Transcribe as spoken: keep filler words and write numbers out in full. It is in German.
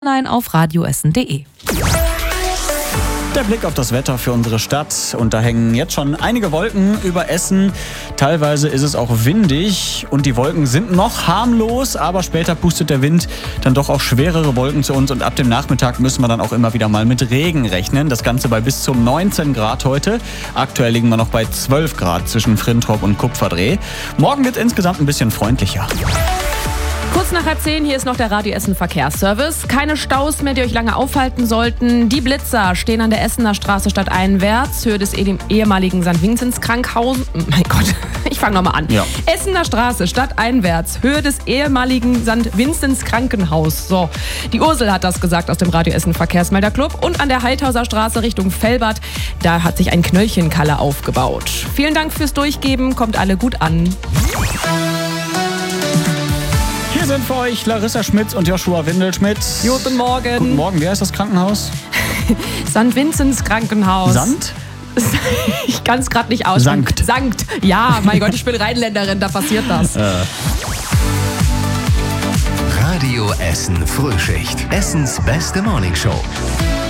Nein, auf radioessen punkt de. Der Blick auf das Wetter für unsere Stadt, und da hängen jetzt schon einige Wolken über Essen. Teilweise ist es auch windig und die Wolken sind noch harmlos, aber später pustet der Wind dann doch auch schwerere Wolken zu uns und ab dem Nachmittag müssen wir dann auch immer wieder mal mit Regen rechnen. Das Ganze bei bis zu neunzehn Grad heute. Aktuell liegen wir noch bei zwölf Grad zwischen Frintrop und Kupferdreh. Morgen wird es insgesamt ein bisschen freundlicher. Kurz nach halb zehn, hier ist noch der Radio Essen Verkehrsservice. Keine Staus mehr, die euch lange aufhalten sollten. Die Blitzer stehen an der Essener Straße stadteinwärts, Höhe des ehemaligen Sankt Vinzenz Krankenhauses. Mein Gott, ich fange nochmal an. Ja. Essener Straße stadteinwärts, Höhe des ehemaligen Sankt Vinzenz Krankenhaus. So, die Ursel hat das gesagt aus dem Radio Essen Verkehrsmelderclub. Und an der Heidhauser Straße Richtung Velbert, da hat sich ein Knöllchenkalle aufgebaut. Vielen Dank fürs Durchgeben, kommt alle gut an. Hier sind für euch Larissa Schmitz und Joshua Windelschmidt. Guten Morgen. Guten Morgen. Wie heißt das Krankenhaus? Sankt Vinzenz Krankenhaus. Sand? Ich kann es gerade nicht aussprechen. Sankt. Sankt. Ja, mein Gott, ich bin Rheinländerin, da passiert das. Äh. Radio Essen Frühschicht. Essens beste Morningshow.